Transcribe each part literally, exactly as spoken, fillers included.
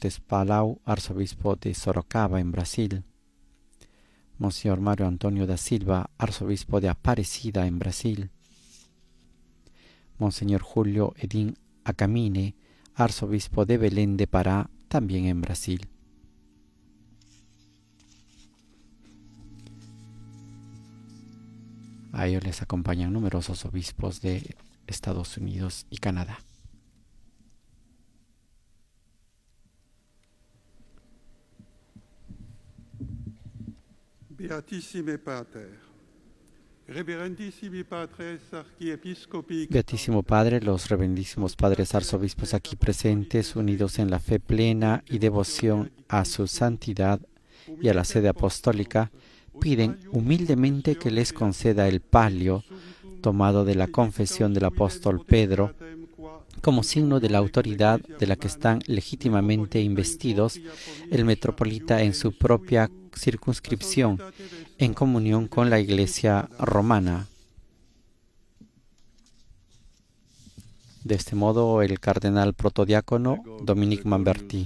Cortes Palau, arzobispo de Sorocaba, en Brasil. Monseñor Mario Antonio da Silva, arzobispo de Aparecida, en Brasil. Monseñor Julio Edín Acamine, arzobispo de Belén de Pará, también en Brasil. A ellos les acompañan numerosos obispos de Estados Unidos y Canadá. Beatissime Pater, Reverendissimi Patres Archiepiscopi, Beatísimo Padre, los reverendísimos padres arzobispos aquí presentes, unidos en la fe plena y devoción a su santidad y a la sede apostólica, piden humildemente que les conceda el palio tomado de la confesión del apóstol Pedro como signo de la autoridad de la que están legítimamente investidos el metropolita en su propia circunscripción, en comunión con la Iglesia romana. De este modo, el cardenal protodiácono Dominique Mamberti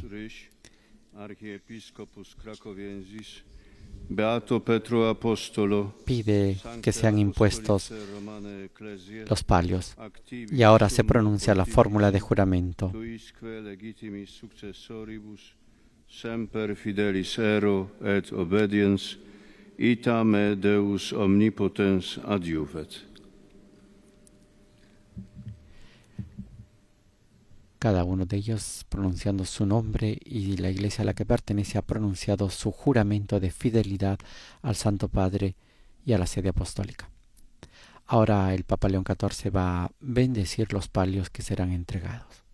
Beato Petro Apostolo, pide que sean impuestos los palios. Y ahora se pronuncia la fórmula de juramento. Semper fidelis ero et obediens, ita me Deus omnipotens adjuvet. Cada uno de ellos pronunciando su nombre, y la iglesia a la que pertenece ha pronunciado su juramento de fidelidad al Santo Padre y a la sede apostólica. Ahora el Papa León catorce va a bendecir los palios que serán entregados.